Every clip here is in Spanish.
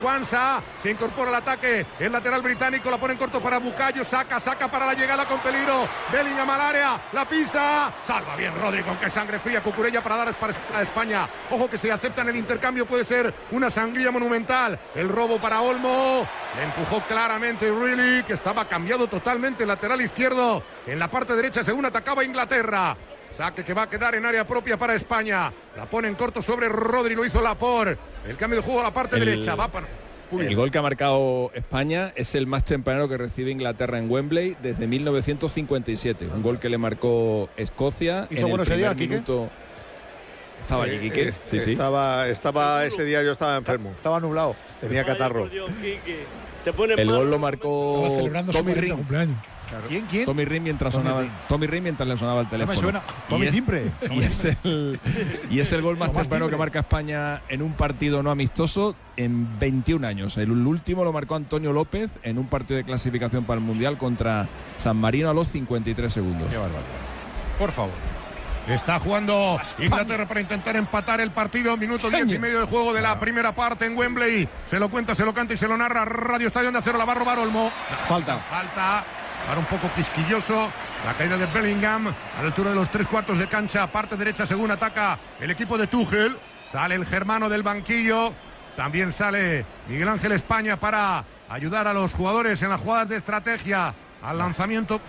Kwanza se incorpora al ataque, el lateral británico la pone en corto para Bukayo, saca para la llegada con peligro, Bellingham al área, la pisa, salva bien Rodri con que sangre fría, Cucurella para dar a España, ojo que si aceptan el intercambio puede ser una sangría monumental, el robo para Olmo, le empujó claramente Really, que estaba cambiado totalmente el lateral izquierdo, en la parte derecha según atacaba Inglaterra. Saque que va a quedar en área propia para España. La pone en corto sobre Rodri, lo hizo Laporte. El cambio de juego a la parte derecha. Va para... El gol que ha marcado España es el más temprano que recibe Inglaterra en Wembley desde 1957. Un gol que le marcó Escocia. ¿Hizo bueno ese día, Quique? Estaba allí, Quique. Sí. Estaba ese día, yo estaba enfermo. Estaba nublado. Tenía catarro. El gol lo marcó Tommy Ring. Claro. ¿Quién? Tommy Ring mientras le sonaba el teléfono. No me suena. Tommy Timbre. Y es el gol más temprano que marca España en un partido no amistoso en 21 años. El último lo marcó Antonio López en un partido de clasificación para el Mundial contra San Marino a los 53 segundos. Qué barbaridad. Por favor. Está jugando Inglaterra para intentar empatar el partido. Minuto 10 y medio de juego de la primera parte en Wembley. Se lo cuenta, se lo canta y se lo narra Radio Estadio Onda Cero. La va a robar Olmo. Falta. Para un poco quisquilloso, la caída de Bellingham a la altura de los 3/4 de cancha, parte derecha según ataca el equipo de Tuchel, sale el germano del banquillo, también sale Miguel Ángel España para ayudar a los jugadores en las jugadas de estrategia, al lanzamiento.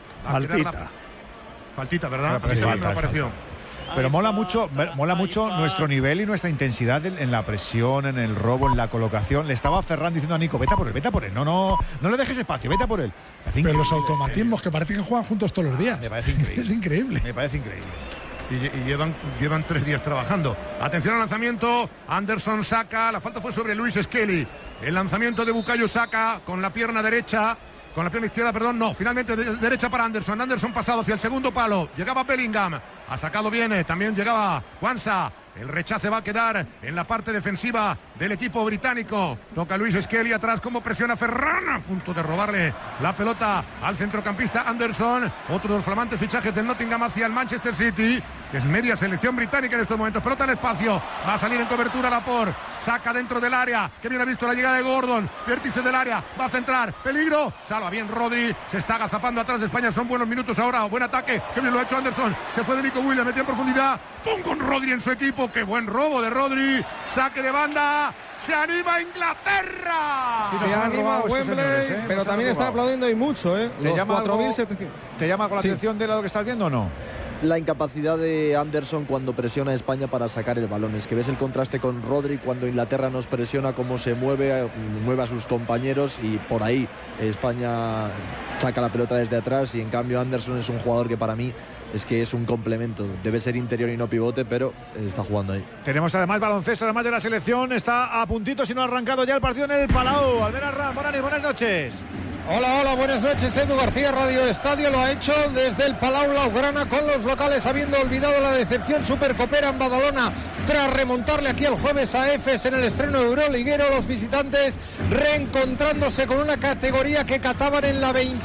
Faltita, ¿verdad? Apareció. Pero mola mucho nuestro nivel y nuestra intensidad en la presión, en el robo, en la colocación. Le estaba Ferran diciendo a Nico, vete a por él. No le dejes espacio, vete a por él. Pero los automatismos que parece que juegan juntos todos los días. Me parece increíble. Es increíble. Me parece increíble. Y llevan 3 días trabajando. Atención al lanzamiento. Anderson saca. La falta fue sobre Luis Skelly. El lanzamiento de Bukayo Saka con la pierna derecha. Con la pierna izquierda, perdón, no. Finalmente derecha para Anderson. Anderson pasado hacia el segundo palo. Llegaba Bellingham. Ha sacado bien. También llegaba Kwanza. El rechace va a quedar en la parte defensiva del equipo británico. Toca Luis Skelly atrás. Como presiona Ferran. A punto de robarle la pelota al centrocampista Anderson. Otro de los flamantes fichajes del Nottingham hacia el Manchester City, que es media selección británica en estos momentos. Pelota en espacio. Va a salir en cobertura Laporte. Saca dentro del área. Que bien ha visto la llegada de Gordon. Vértice del área. Va a centrar. Peligro. Salva bien Rodri. Se está agazapando atrás de España. Son buenos minutos ahora. Buen ataque. Que bien lo ha hecho Anderson. Se fue de Nico Williams. Metió en profundidad. Pum con Rodri en su equipo. Qué buen robo de Rodri. Saque de banda. Se anima Inglaterra. Se anima Wembley, pero también está aplaudiendo y mucho, ¿eh? ¿Te llama algo la atención de lo que estás viendo o no? La incapacidad de Anderson cuando presiona a España para sacar el balón. Es que ves el contraste con Rodri cuando Inglaterra nos presiona, cómo se mueve a sus compañeros, y por ahí España saca la pelota desde atrás, y en cambio Anderson es un jugador que para mí es que es un complemento. Debe ser interior y no pivote, pero está jugando ahí. Tenemos además baloncesto, además de la selección. Está a puntito, si no ha arrancado ya el partido en el Palau. Albert Arran, buenas noches. Hola, buenas noches. Edu García, Radio Estadio, lo ha hecho desde el Palau Blaugrana con los locales, habiendo olvidado la decepción supercopera en Badalona tras remontarle aquí el jueves a Efes en el estreno euroliguero. Los visitantes reencontrándose con una categoría que cataban en la 24-25.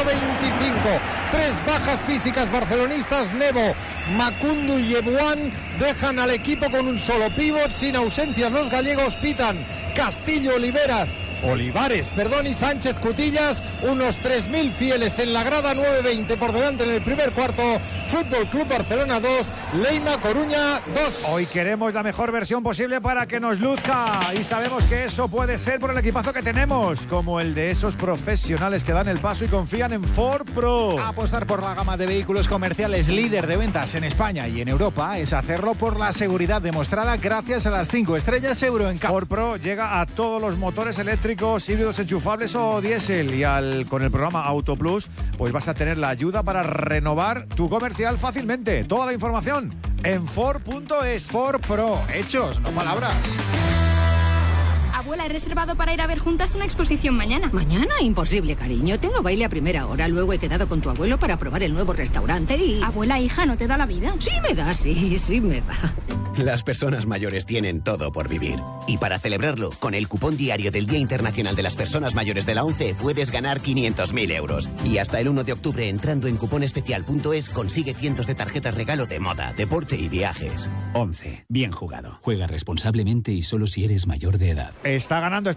3 bajas físicas barcelonistas, Nebo, Macundu y Ebuan, dejan al equipo con un solo pívot. Sin ausencias los gallegos, pitan Castillo, Olivares, y Sánchez Cutillas. Unos 3.000 fieles en la grada, 9-20 por delante en el primer cuarto. Fútbol Club Barcelona 2, Leima Coruña 2. Hoy queremos la mejor versión posible para que nos luzca, y sabemos que eso puede ser por el equipazo que tenemos, como el de esos profesionales que dan el paso y confían en Ford Pro. Apostar por la gama de vehículos comerciales líder de ventas en España y en Europa es hacerlo por la seguridad demostrada gracias a las 5 estrellas Euro NCAP. Ford Pro llega a todos los motores eléctricos, híbridos enchufables o diésel, y con el programa Auto Plus pues vas a tener la ayuda para renovar tu comercial fácilmente. Toda la información en Ford.es. Ford Pro, hechos, no palabras. Abuela, he reservado para ir a ver juntas una exposición mañana. ¿Mañana? Imposible, cariño. Tengo baile a primera hora. Luego he quedado con tu abuelo para probar el nuevo restaurante y... Abuela, hija, ¿no te da la vida? Sí me da, sí me da. Las personas mayores tienen todo por vivir. Y para celebrarlo, con el cupón diario del Día Internacional de las Personas Mayores de la ONCE, puedes ganar 500.000 euros. Y hasta el 1 de octubre, entrando en cuponespecial.es, consigue cientos de tarjetas regalo de moda, deporte y viajes. ONCE. Bien jugado. Juega responsablemente y solo si eres mayor de edad. Está ganando